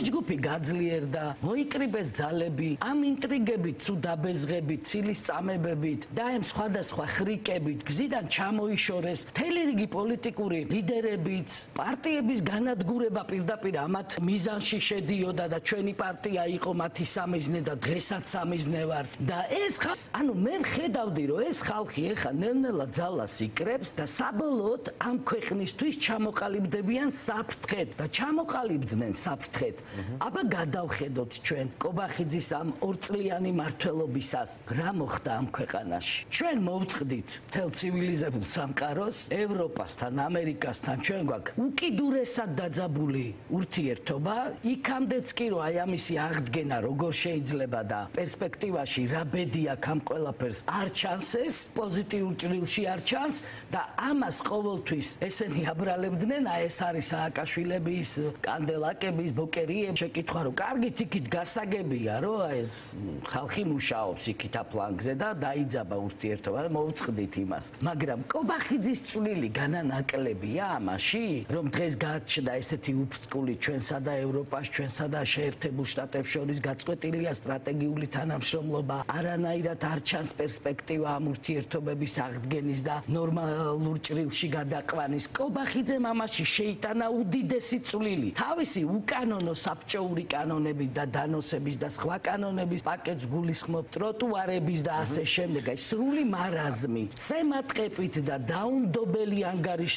ჯგუფი გაძლიერდა, მოიკრიბეს ძალები, ამ ინტრიგებით, ცუდაბეზღებით, ცილის წამებებით და ამ სხვადასხვა ხრიკებით გზიდან ჩამოიშორეს მთელი რიგი პოლიტიკური ლიდერებიც, პარტიების განადგურება პირდაპირ ამათ მიზანში შედიოდა და ჩვენი პარტია იყო მათი სამიზნე და დღესაც სამიზნე ვართ. და ეს ანუ მე ხედავდი, რომ ეს ხალხი ეხა ნელ-ნელა ძალას იკრებს და საბოლოოდ ამ ქვეყნისთვის ჩამოყალიბდებიან საფრთხეთ და ჩამოყალიბდნენ საფრთხეთ. აბა გადავხედოთ ჩვენ კობახიძის ამ ორწლიანი მმართველობისას რა მოხდა ამ ქვეყანაში. ჩვენ მოვწყდით მთელ ცივილიზებულ სამყაროს, ევროპასთან, ამერიკასთან ჩვენ გვაქვს უკიდურესად დაძაბული ურთიერთობა, იქამდეც კი რომ აი ამისი აღდგენა როგორ შეიძლება და პერსპექტივაში რა ბედი აქვს ამ ყველაფერს არ ჩანს ეს, პოზიტიურ ჭრილში არ ჩანს და ამას ყოველთვის ესენი აბრალებდნენ, აი ეს არის სააკაშვილების, კანდელაკების, ბოკერიების შეკითხვა, რომ კარგით იქით გასაგებია, რომ ეს ხალხი მუშაობს იქით აფლანგზე და დაიძაბა ურთიერთობა და მოვწყდით იმას. მაგრამ კობახიძის წვლილი განანაკლებია ამაში, რომ დღეს გაჩნდა ესეთი უფსკული ჩვენსა და ევროპას, ჩვენსა და შეერთებულ შტატებს შორის გაწყვეტილია სტრატეგიული თანამშრომლობა, არანაირად არ ჩანს პერსპექტივა ამ ურთიერთობების აღდგენის და ნორმალურ ჭრილში გადაყვანის. კობახიძემ ამაში შეიტანა უდიდესი წვლილი. თავისი უკანონო საბჭოური კანონების და დანოსების და სხვა კანონების პაკეტს გულისხმობ, ტროტუარების და ასე შემდეგ, სრული მარაზმი, ცემატყეპით და დაუნდობელი ანგარიშ